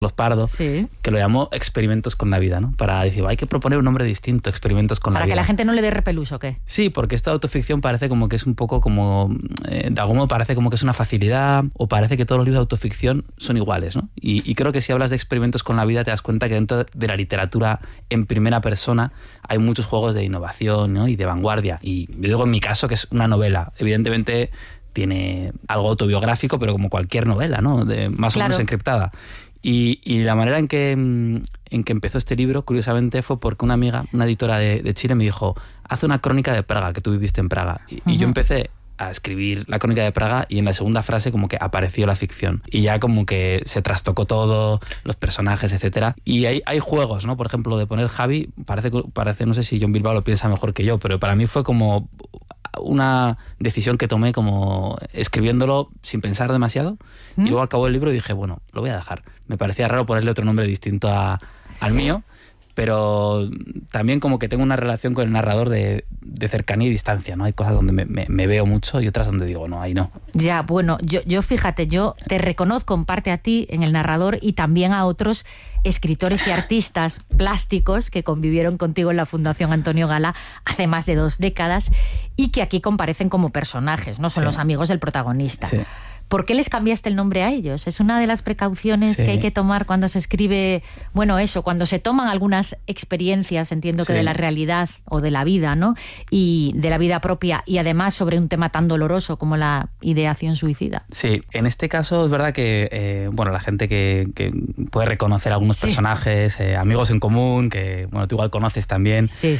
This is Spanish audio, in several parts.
Los Pardo, Sí. que lo llamó Experimentos con la vida, ¿no? Para decir, hay que proponer un nombre distinto, Experimentos con la vida. Para que la gente no le dé repelús, ¿o qué? Sí, porque esta autoficción parece como que es un poco como... de algún modo parece como que es una facilidad, o parece que todos los libros de autoficción son iguales, ¿no? Y creo que si hablas de experimentos con la vida te das cuenta que dentro de la literatura en primera persona hay muchos juegos de innovación, ¿no? Y de vanguardia. Y yo digo en mi caso que es una novela. Evidentemente tiene algo autobiográfico, pero como cualquier novela, ¿no? Más o menos encriptada. Y la manera en que empezó este libro, curiosamente, fue porque una amiga, una editora de Chile, me dijo, haz una crónica de Praga, que tú viviste en Praga. Y yo empecé a escribir la crónica de Praga y en la segunda frase como que apareció la ficción. Y ya como que se trastocó todo, los personajes, etcétera. Y hay juegos, ¿no? Por ejemplo, de poner Javi, parece, no sé si Jon Bilbao lo piensa mejor que yo, pero para mí fue como una decisión que tomé como escribiéndolo sin pensar demasiado. Y luego acabó el libro y dije, bueno, lo voy a dejar. Me parecía raro ponerle otro nombre distinto al mío, pero también como que tengo una relación con el narrador de cercanía y distancia, ¿no? Hay cosas donde me veo mucho y otras donde digo, no, ahí no. Ya, bueno, yo fíjate, yo te reconozco en parte a ti, en el narrador, y también a otros escritores y artistas plásticos que convivieron contigo en la Fundación Antonio Gala hace más de 2 décadas y que aquí comparecen como personajes, ¿no? Son los amigos del protagonista. Sí. ¿Por qué les cambiaste el nombre a ellos? Es una de las precauciones que hay que tomar cuando se escribe, bueno, eso, cuando se toman algunas experiencias, entiendo que de la realidad o de la vida, ¿no? Y de la vida propia, y además sobre un tema tan doloroso como la ideación suicida. Sí, en este caso es verdad que, bueno, la gente que puede reconocer algunos personajes, amigos en común, que, bueno, tú igual conoces también. Sí.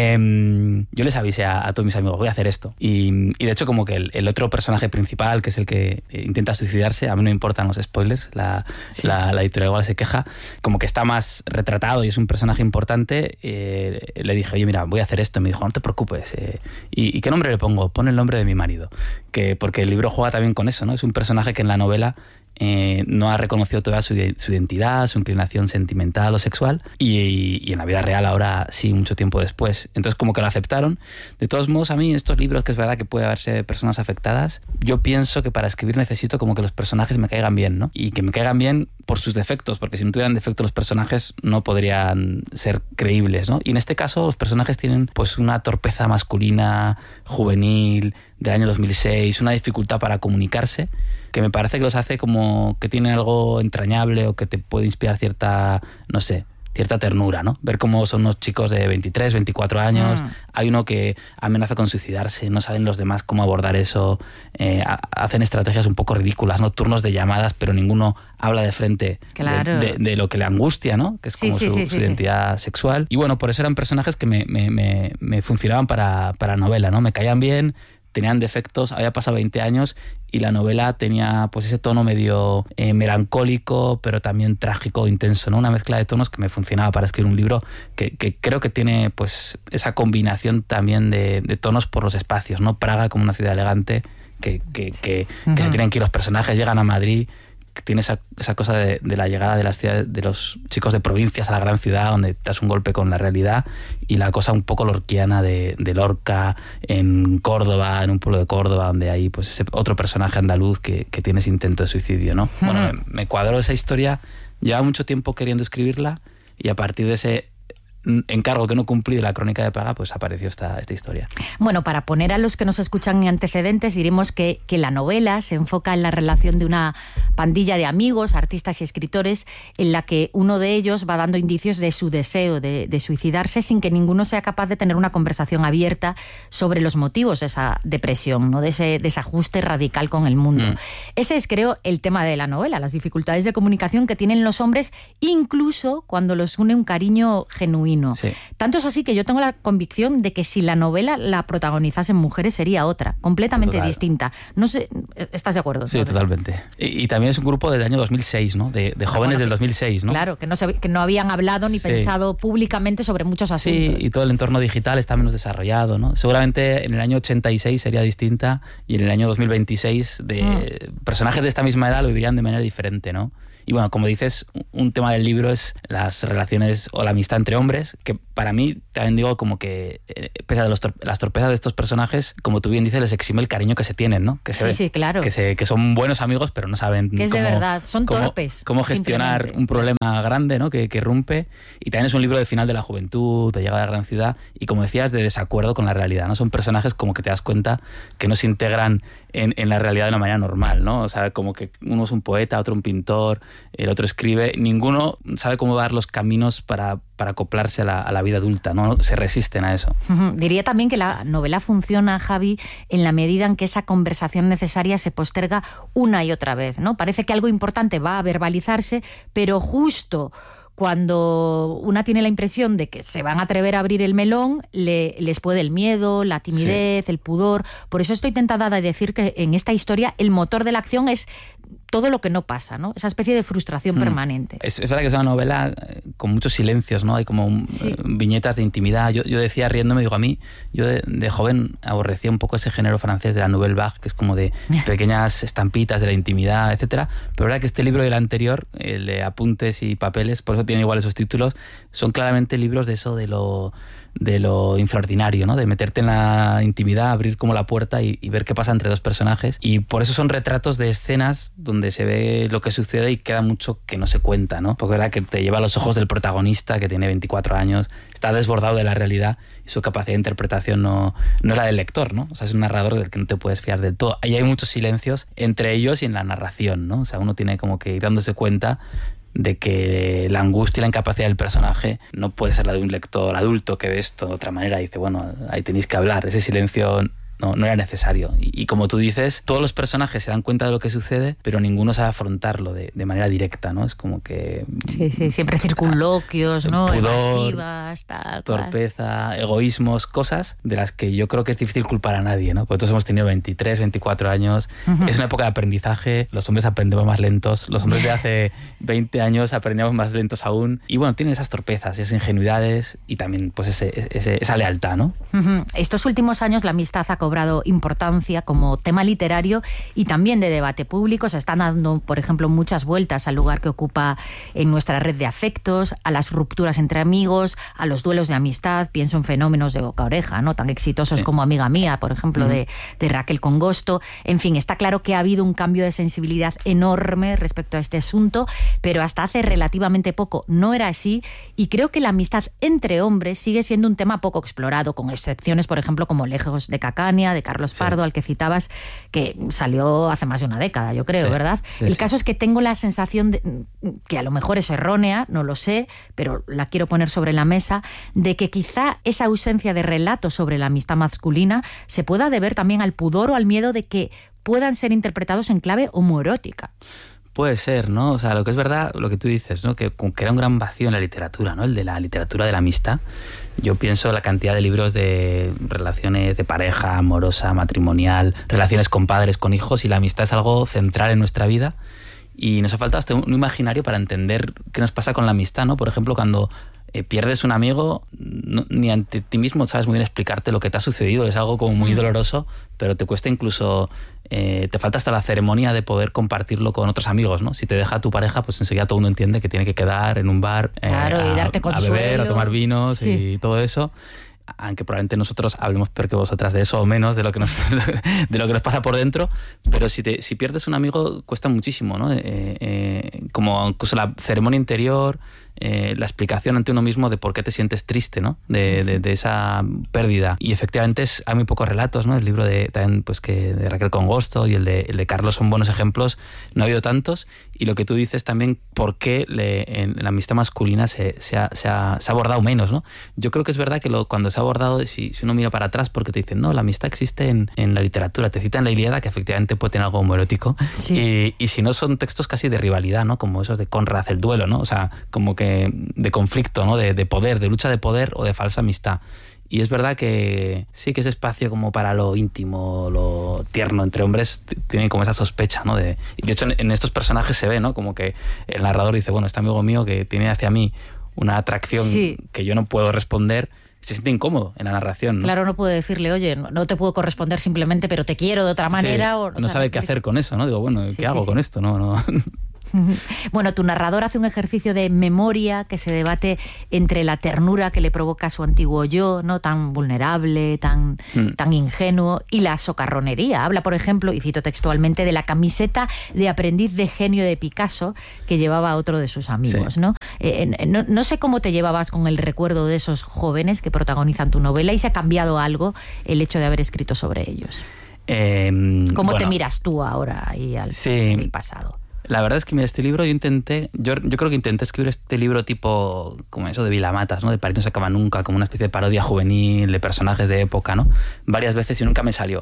Yo les avisé a todos mis amigos, voy a hacer esto. Y de hecho como que el otro personaje principal, que es el que intenta suicidarse, a mí no me importan los spoilers, la editorial igual se queja, como que está más retratado y es un personaje importante. Le dije, oye, mira, voy a hacer esto, y me dijo, no te preocupes, ¿y qué nombre le pongo? Pon el nombre de mi marido, porque el libro juega también con eso, ¿no? Es un personaje que en la novela no ha reconocido toda su identidad, su inclinación sentimental o sexual, y en la vida real ahora sí, mucho tiempo después. Entonces como que lo aceptaron. De todos modos, a mí en estos libros, que es verdad que puede haberse personas afectadas, yo pienso que para escribir necesito como que los personajes me caigan bien, ¿no? Y que me caigan bien por sus defectos, porque si no tuvieran defectos los personajes no podrían ser creíbles, ¿no? Y en este caso los personajes tienen pues una torpeza masculina, juvenil, del año 2006, una dificultad para comunicarse, que me parece que los hace como que tienen algo entrañable o que te puede inspirar cierta, no sé, cierta ternura, ¿no? Ver cómo son unos chicos de 23, 24 años, hay uno que amenaza con suicidarse, no saben los demás cómo abordar eso, hacen estrategias un poco ridículas, ¿no? Turnos de llamadas, pero ninguno habla de frente de lo que le angustia, ¿no? Que es como su identidad sexual. Y bueno, por eso eran personajes que me funcionaban para novela, ¿no? Me caían bien, tenían defectos, había pasado 20 años y la novela tenía pues ese tono medio melancólico, pero también trágico, intenso, ¿no? Una mezcla de tonos que me funcionaba para escribir un libro que creo que tiene pues esa combinación también de tonos por los espacios, ¿no? Praga como una ciudad elegante, que se tienen que ir los personajes, llegan a Madrid, que tiene esa cosa de la llegada de las ciudades, de los chicos de provincias a la gran ciudad, donde te das un golpe con la realidad, y la cosa un poco lorquiana de Lorca en Córdoba, en un pueblo de Córdoba, donde hay pues ese otro personaje andaluz que tiene ese intento de suicidio, ¿no? Bueno, me cuadró esa historia, llevaba mucho tiempo queriendo escribirla, y a partir de ese encargo que no cumplí de la Crónica de Praga, pues apareció esta historia. Bueno, para poner a los que nos escuchan en antecedentes, diremos que la novela se enfoca en la relación de una pandilla de amigos, artistas y escritores, en la que uno de ellos va dando indicios de su deseo de suicidarse sin que ninguno sea capaz de tener una conversación abierta sobre los motivos de esa depresión, ¿no? De ese desajuste radical con el mundo. Ese es, creo, el tema de la novela, las dificultades de comunicación que tienen los hombres, incluso cuando los une un cariño genuino. Sí. Tanto es así que yo tengo la convicción de que si la novela la protagonizasen mujeres sería otra, completamente distinta. No sé, ¿estás de acuerdo? Sí, totalmente. Y también es un grupo del año 2006, ¿no? De jóvenes del 2006, ¿no? Claro, que no habían hablado ni pensado públicamente sobre muchos asuntos. Sí, y todo el entorno digital está menos desarrollado, ¿no? Seguramente en el año 86 sería distinta y en el año 2026 personajes de esta misma edad lo vivirían de manera diferente, ¿no? Y bueno, como dices, un tema del libro es las relaciones o la amistad entre hombres, que para mí también digo como que, pese a las torpezas de estos personajes, como tú bien dices, les exime el cariño que se tienen, ¿no? Que sí, claro. Que son buenos amigos, pero no saben que es de verdad, son torpes. Cómo gestionar un problema grande, ¿no? Que rompe. Y también es un libro de final de la juventud, de llegada a la gran ciudad, y como decías, de desacuerdo con la realidad, ¿no? Son personajes como que te das cuenta que no se integran en la realidad de una manera normal, ¿no? O sea, como que uno es un poeta, otro un pintor, el otro escribe, ninguno sabe cómo dar los caminos para acoplarse a la vida adulta, ¿no? Se resisten a eso. Diría también que la novela funciona, Javi, en la medida en que esa conversación necesaria se posterga una y otra vez, ¿no? Parece que algo importante va a verbalizarse, pero justo cuando una tiene la impresión de que se van a atrever a abrir el melón, les puede el miedo, la timidez, el pudor. Por eso estoy tentada de decir que en esta historia el motor de la acción es todo lo que no pasa, ¿no? Esa especie de frustración permanente. Es verdad que es una novela con muchos silencios, ¿no? Hay como viñetas de intimidad. Yo decía riéndome, digo, a mí, yo de joven aborrecía un poco ese género francés de la Nouvelle Vague, que es como de pequeñas estampitas de la intimidad, etcétera. Pero verdad que este libro y el anterior, el de apuntes y papeles, por eso tiene igual esos títulos, son claramente libros de eso, de lo infraordinario, ¿no? De meterte en la intimidad, abrir como la puerta y ver qué pasa entre dos personajes. Y por eso son retratos de escenas donde se ve lo que sucede y queda mucho que no se cuenta, ¿no? Porque es verdad que te lleva a los ojos del protagonista, que tiene 24 años, está desbordado de la realidad y su capacidad de interpretación no es la del lector, ¿no? O sea, es un narrador del que no te puedes fiar del todo. Ahí hay muchos silencios entre ellos y en la narración, ¿no? O sea, uno tiene como que ir dándose cuenta de que la angustia y la incapacidad del personaje no puede ser la de un lector adulto que ve esto de otra manera y dice, bueno, ahí tenéis que hablar. Ese silencio no era necesario. Y como tú dices, todos los personajes se dan cuenta de lo que sucede, pero ninguno sabe afrontarlo de manera directa, ¿no? Es como que... Sí, siempre circunloquios, ¿no? Pudor, evasivas, tal, torpeza, egoísmos, cosas de las que yo creo que es difícil culpar a nadie, ¿no? Porque todos hemos tenido 23, 24 años. Es una época de aprendizaje. Los hombres aprendemos más lentos. Los hombres de hace 20 años aprendíamos más lentos aún. Y bueno, tienen esas torpezas, esas ingenuidades y también pues esa lealtad, ¿no? Estos últimos años la amistad ha cobrado importancia como tema literario y también de debate público. Se están dando, por ejemplo, muchas vueltas al lugar que ocupa en nuestra red de afectos, a las rupturas entre amigos, a los duelos de amistad. Pienso en fenómenos de boca a oreja, ¿no? Tan exitosos como Amiga Mía, por ejemplo, de Raquel Congosto. En fin, está claro que ha habido un cambio de sensibilidad enorme respecto a este asunto, pero hasta hace relativamente poco no era así y creo que la amistad entre hombres sigue siendo un tema poco explorado, con excepciones, por ejemplo, como Lejos de Cacania, de Carlos Pardo, al que citabas, que salió hace más de una década, yo creo, ¿verdad? El caso es que tengo la sensación de, que a lo mejor es errónea, no lo sé, pero la quiero poner sobre la mesa, de que quizá esa ausencia de relatos sobre la amistad masculina se pueda deber también al pudor o al miedo de que puedan ser interpretados en clave homoerótica. Puede ser, ¿no? O sea, lo que es verdad, lo que tú dices, ¿no? Que era un gran vacío en la literatura, ¿no? El de la literatura de la amistad. Yo pienso en la cantidad de libros de relaciones de pareja, amorosa, matrimonial, relaciones con padres, con hijos, y la amistad es algo central en nuestra vida. Y nos ha faltado hasta un imaginario para entender qué nos pasa con la amistad, ¿no? Por ejemplo, cuando pierdes un amigo, ni ante ti mismo sabes muy bien explicarte lo que te ha sucedido. Es algo como muy doloroso, pero te cuesta incluso... te falta hasta la ceremonia de poder compartirlo con otros amigos, ¿no? Si te deja tu pareja, pues enseguida todo el mundo entiende que tiene que quedar en un bar y darte consuelo, a beber, a tomar vinos y todo eso. Aunque probablemente nosotros hablemos peor que vosotras de eso o menos de lo que nos pasa por dentro, pero si pierdes un amigo cuesta muchísimo, ¿no? Como incluso la ceremonia interior, la explicación ante uno mismo de por qué te sientes triste, ¿no? De esa pérdida. Y efectivamente hay muy pocos relatos, ¿no? El libro también, pues, de Raquel Congosto y el de Carlos son buenos ejemplos. No ha habido tantos. Y lo que tú dices también, por qué en la amistad masculina se ha abordado menos, ¿no? Yo creo que es verdad que cuando se ha abordado, si uno mira para atrás, porque te dicen, no, la amistad existe en la literatura. Te citan la Ilíada, que efectivamente puede tener algo homoerótico. Sí. Y si no, son textos casi de rivalidad, ¿no? Como esos de Conrad, el duelo, ¿no? O sea, como que de conflicto, ¿no? De poder, de lucha de poder o de falsa amistad. Y es verdad que sí que ese espacio como para lo íntimo, lo tierno entre hombres tiene como esa sospecha, ¿no? Y de hecho en estos personajes se ve, ¿no? Como que el narrador dice, bueno, este amigo mío que tiene hacia mí una atracción que yo no puedo responder, se siente incómodo en la narración, ¿no? Claro, no puedo decirle, oye, no te puedo corresponder simplemente, pero te quiero de otra manera. No sabe qué hacer con eso, ¿no? Digo, bueno, ¿qué hago con esto? No. Bueno, tu narrador hace un ejercicio de memoria que se debate entre la ternura que le provoca su antiguo yo, ¿no? Tan vulnerable, tan ingenuo, y la socarronería. Habla, por ejemplo, y cito textualmente, de la camiseta de aprendiz de genio de Picasso que llevaba otro de sus amigos, sí. ¿no? No sé cómo te llevabas con el recuerdo de esos jóvenes que protagonizan tu novela y si ha cambiado algo el hecho de haber escrito sobre ellos. ¿Cómo te miras tú ahora y al pasado? La verdad es que, mira, este libro yo creo que intenté escribir este libro tipo como eso de Vilamatas, ¿no? De París no se acaba nunca, como una especie de parodia juvenil de personajes de época, ¿no? Varias veces y nunca me salió.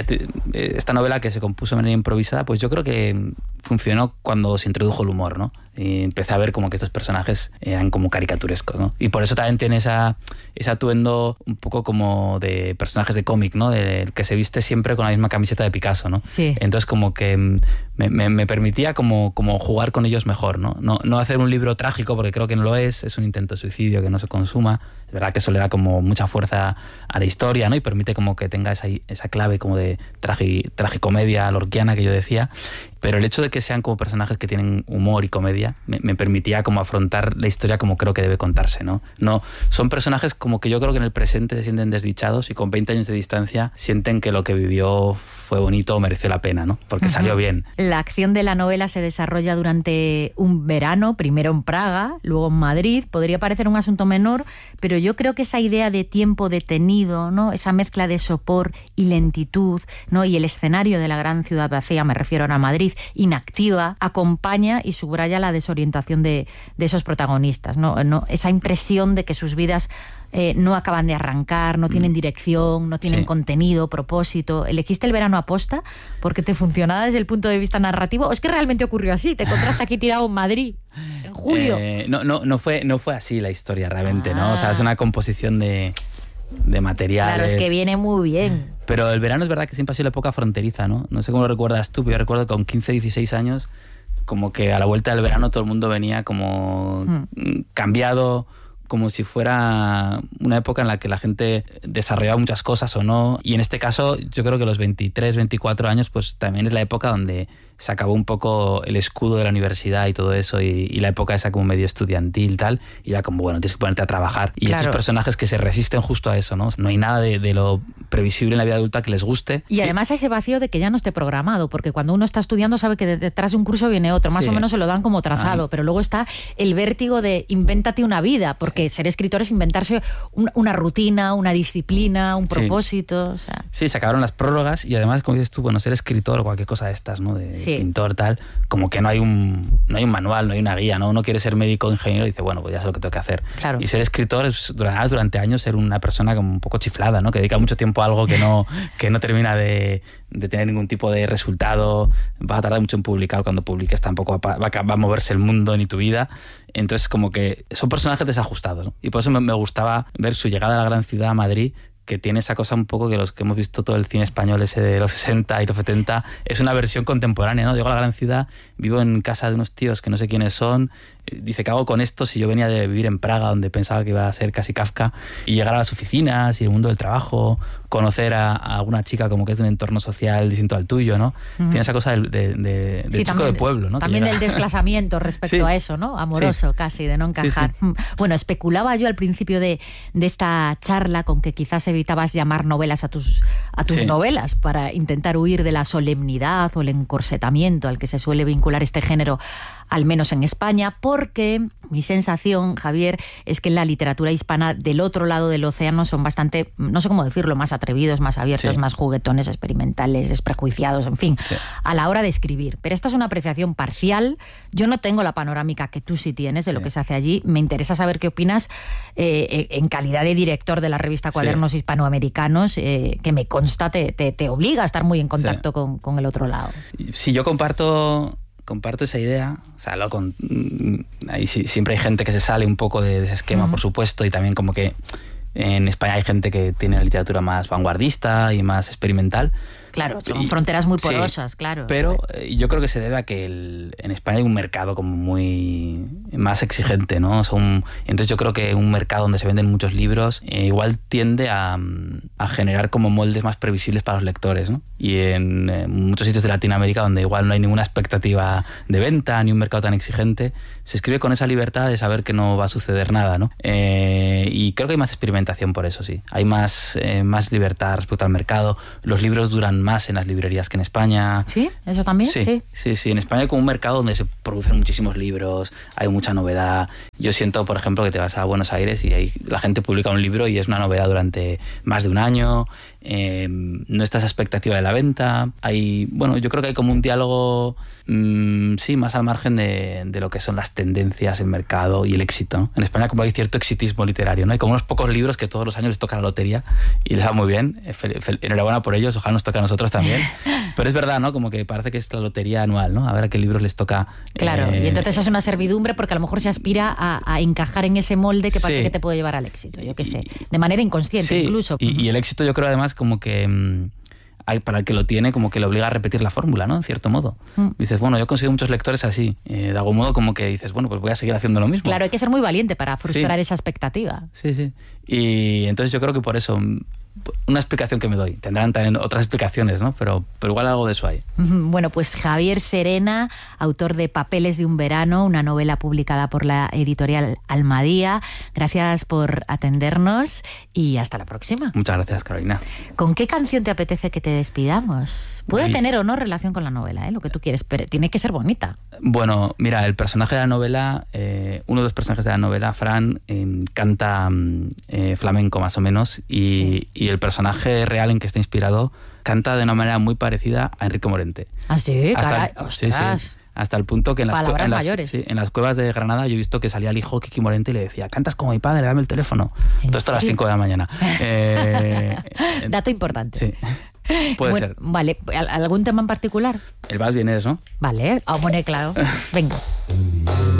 Esta novela, que se compuso de manera improvisada, pues yo creo que funcionó cuando se introdujo el humor, ¿no? Y empecé a ver como que estos personajes eran como caricaturescos, ¿no? Y por eso también tiene ese atuendo un poco como de personajes de cómic, ¿no? De que se viste siempre con la misma camiseta de Picasso, ¿no? Sí. Entonces como que me permitía como jugar con ellos mejor, ¿no? No hacer un libro trágico, porque creo que no lo es un intento de suicidio que no se consuma. Es verdad que eso le da como mucha fuerza a la historia, ¿no? Y permite como que tenga esa clave como de tragicomedia lorquiana que yo decía. Pero el hecho de que sean como personajes que tienen humor y comedia me permitía como afrontar la historia como creo que debe contarse, ¿no? Son personajes como que yo creo que en el presente se sienten desdichados y con 20 años de distancia sienten que lo que vivió fue bonito o mereció la pena, ¿no? Porque salió bien. La acción de la novela se desarrolla durante un verano, primero en Praga, luego en Madrid. Podría parecer un asunto menor, pero yo creo que esa idea de tiempo detenido, ¿no? Esa mezcla de sopor y lentitud, ¿no? Y el escenario de la gran ciudad vacía, me refiero ahora a Madrid, inactiva, acompaña y subraya la desorientación de esos protagonistas, ¿no? Esa impresión de que sus vidas no acaban de arrancar, no tienen dirección, no tienen contenido, propósito. ¿Elegiste el verano aposta porque te funcionaba desde el punto de vista narrativo? ¿O es que realmente ocurrió así? ¿Te encontraste aquí tirado en Madrid en julio? No fue así la historia realmente, ¿no? O sea, es una composición de materiales. Claro, es que viene muy bien. Pero el verano es verdad que siempre ha sido la época fronteriza, ¿no? No sé cómo lo recuerdas tú, pero yo recuerdo que con 15, 16 años, como que a la vuelta del verano todo el mundo venía como cambiado, como si fuera una época en la que la gente desarrollaba muchas cosas o no. Y en este caso, yo creo que los 23, 24 años, pues también es la época donde se acabó un poco el escudo de la universidad y todo eso, y la época esa como medio estudiantil tal, y ya como, bueno, tienes que ponerte a trabajar. Y estos personajes que se resisten justo a eso, ¿no? No hay nada de lo previsible en la vida adulta que les guste. Y además ese vacío de que ya no esté programado, porque cuando uno está estudiando sabe que detrás de un curso viene otro, más o menos se lo dan como trazado, pero luego está el vértigo de invéntate una vida, porque ser escritor es inventarse una rutina, una disciplina, un propósito. O sea. Sí, se acabaron las prórrogas y además, como dices tú, bueno, ser escritor o cualquier cosa de estas, ¿no? De pintor, tal, como que no hay un manual, no hay una guía, ¿no? Uno quiere ser médico o ingeniero y dice, bueno, pues ya sé lo que tengo que hacer. Claro. Y ser escritor es durante años ser una persona como un poco chiflada, ¿no? Que dedica mucho tiempo a algo que no termina de tener ningún tipo de resultado, vas a tardar mucho en publicar, cuando publiques tampoco va a moverse el mundo ni tu vida. Entonces como que son personajes desajustados, ¿no? Y por eso me gustaba ver su llegada a la gran ciudad, a Madrid, que tiene esa cosa un poco que los que hemos visto todo el cine español ese de los 60 y los 70, es una versión contemporánea, ¿no? Llego a la gran ciudad, vivo en casa de unos tíos que no sé quiénes son, dice, ¿qué hago con esto si yo venía de vivir en Praga, donde pensaba que iba a ser casi Kafka, y llegar a las oficinas y el mundo del trabajo, conocer a alguna chica como que es de un entorno social distinto al tuyo, ¿no? Tiene esa cosa del chico de pueblo, ¿no? También del desclasamiento respecto a eso, ¿no? Amoroso, casi, de no encajar. Sí. Bueno, especulaba yo al principio de esta charla con que quizás evitabas llamar novelas a tus novelas para intentar huir de la solemnidad o el encorsetamiento al que se suele vincular este género, al menos en España, porque mi sensación, Javier, es que en la literatura hispana del otro lado del océano son bastante, no sé cómo decirlo, más atrevidos, más abiertos, más juguetones, experimentales, desprejuiciados, en fin, a la hora de escribir. Pero esta es una apreciación parcial. Yo no tengo la panorámica que tú sí tienes de lo que se hace allí. Me interesa saber qué opinas en calidad de director de la revista Cuadernos Hispanoamericanos, que me consta te obliga a estar muy en contacto con el otro lado. Sí, yo comparto esa idea, o sea, ahí siempre hay gente que se sale un poco de ese esquema, por supuesto, y también como que En España hay gente que tiene la literatura más vanguardista y más experimental. Claro, son fronteras muy porosas, claro. Pero yo creo que se debe a que en España hay un mercado como muy más exigente, ¿no? Entonces yo creo que un mercado donde se venden muchos libros igual tiende a generar como moldes más previsibles para los lectores, ¿no? Y en muchos sitios de Latinoamérica donde igual no hay ninguna expectativa de venta ni un mercado tan exigente, se escribe con esa libertad de saber que no va a suceder nada, ¿no? Y creo que hay más experimentación por eso, sí. Hay más libertad respecto al mercado. Los libros duran más en las librerías que en España. ¿Sí? ¿Eso también? Sí. En España hay como un mercado donde se producen muchísimos libros, hay mucha novedad. Yo siento, por ejemplo, que te vas a Buenos Aires y ahí la gente publica un libro y es una novedad durante más de un año. No está esa expectativa de la venta. Yo creo que hay como un diálogo más al margen de lo que son las tendencias, el mercado y el éxito, ¿no? En España como hay cierto exitismo literario, ¿no? Hay como unos pocos libros que todos los años les toca la lotería y les va muy bien. Enhorabuena por ellos, ojalá nos toque a nosotros también. Pero es verdad, ¿no? Como que parece que es la lotería anual, ¿no? A ver a qué libros les toca. Claro, y entonces es una servidumbre porque a lo mejor se aspira a encajar en ese molde que parece que te puede llevar al éxito, yo qué sé, de manera inconsciente incluso. Y el éxito yo creo además como que para el que lo tiene como que le obliga a repetir la fórmula, ¿no? En cierto modo. Dices, bueno, yo he conseguido muchos lectores así. De algún modo como que dices, bueno, pues voy a seguir haciendo lo mismo. Claro, hay que ser muy valiente para frustrar esa expectativa. Sí. Y entonces yo creo que por eso, una explicación que me doy. Tendrán también otras explicaciones, ¿no? Pero igual algo de eso hay. Bueno, pues Javier Serena, autor de Papeles de un verano, una novela publicada por la editorial Almadía. Gracias por atendernos y hasta la próxima. Muchas gracias, Carolina. ¿Con qué canción te apetece que te despidamos? Puede tener o no relación con la novela, lo que tú quieres, pero tiene que ser bonita. Bueno, mira, el personaje de la novela, uno de los personajes de la novela, Fran, canta flamenco más o menos y el personaje real en que está inspirado canta de una manera muy parecida a Enrique Morente. ¿Ah, sí? Sí. Hasta el punto que en las cuevas de Granada yo he visto que salía el hijo Kiki Morente y le decía, cantas como mi padre, dame el teléfono. Todo esto a las 5 de la mañana. Dato importante. Sí. Puede ser. Vale, ¿algún tema en particular? El vals vienes, ¿no? Vale, bueno, claro. Venga.